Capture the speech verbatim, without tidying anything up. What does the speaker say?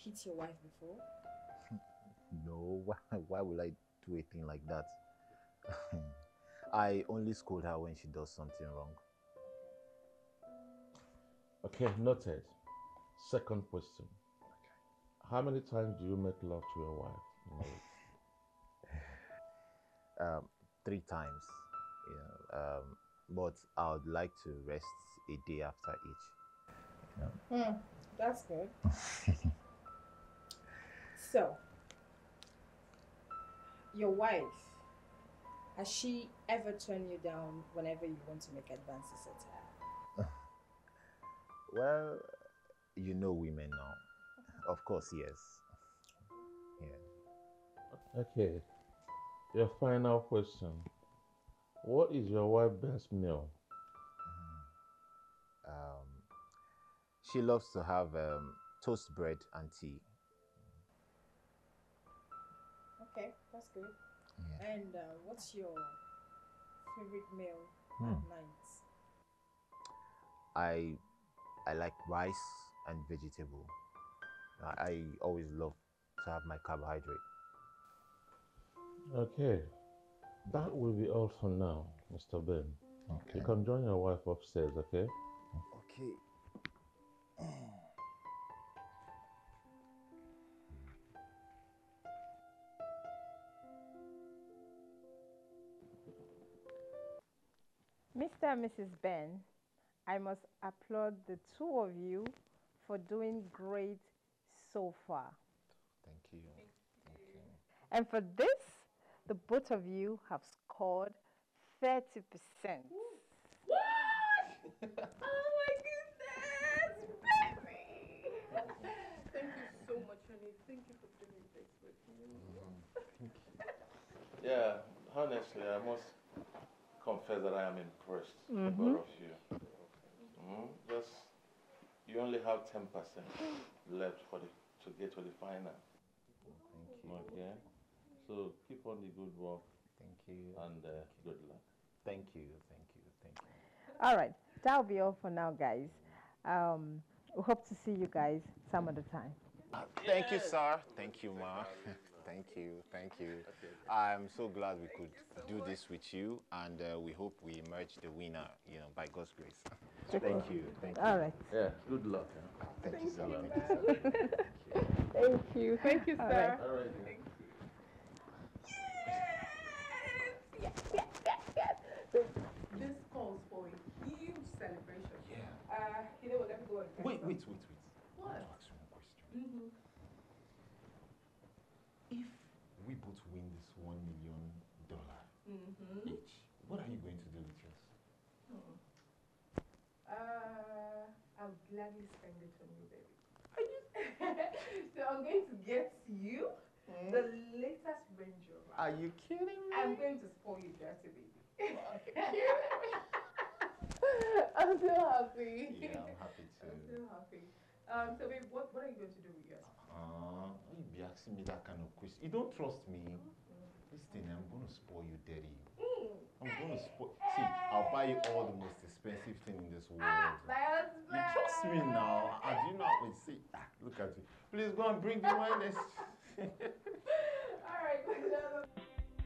hit your wife before? No, why, why would I do a thing like that? I only scold her when she does something wrong. Okay, noted. Second question. Okay. How many times do you make love to your wife in a week? Um, three times. You know, um, but I would like to rest a day after each. You know? Hmm, that's good. So, your wife, has she ever turned you down whenever you want to make advances at her? Well, you know women now. Of course, yes. Yeah. Okay, your final question. What is your wife's best meal? Um, she loves to have um, toast bread and tea. Okay, that's good. Yeah. And uh, what's your favorite meal Hmm. at night? I I like rice and vegetable. I, I always love to have my carbohydrate. Okay, that will be all for now, Mister Ben. Okay. You can join your wife upstairs, okay? Okay. Mister and Missus Ben, I must applaud the two of you for doing great so far. Thank you. Thank you. And for this, the both of you have scored thirty percent. What? Oh my goodness, baby! Thank you so much, honey. Thank you for doing this with me. Mm-hmm. Yeah, honestly, I must confess that I am impressed mm-hmm. with both of you. Mm-hmm. Just, you only have ten percent left for the to get to the final. Thank you. Okay, so keep on the good work. Thank you. And uh, Thank you. good luck. Thank you. Thank you. Thank you. All right, that'll be all for now, guys. Um, we hope to see you guys some other time. Uh, thank you, sir. Thank you, ma. Thank you. Thank you. I'm so glad we could do this with you, and uh, we hope we emerge the winner, you know, by God's grace. Thank you. Thank you. All right. Yeah, good luck. Huh? Thank, Thank you, sir. you, Thank you, sir. Thank you. Thank you, All sir. right. All right. Thank you. Yes! Yes, yes, yes, yes. This calls for a huge celebration. Yeah. Uh, you know what? Let me go and get Wait, some. wait, wait, wait. What? I want to ask you one question. Mm-hmm. If we both win this one million dollar Mm-hmm. each, what are you going to do with yours? Hmm. Uh, I'll gladly spend it on you, baby. Are you? So I'm going to get you mm. the latest Range Rover. Are you kidding me? I'm going to spoil you, dirty baby. I'm so happy. Yeah, I'm happy too. I'm so happy. Um, so babe, what, what are you going to do with yours? Uh, you be asking me that kind of question. You don't trust me. Mm-hmm. Listen, I'm going to spoil you, daddy. Mm. I'm going to spoil. See, I'll buy you all the most expensive thing in this world. Ah, my husband. You trust me now. I do not. Wait, see, ah, look at you. Please go and bring the wine.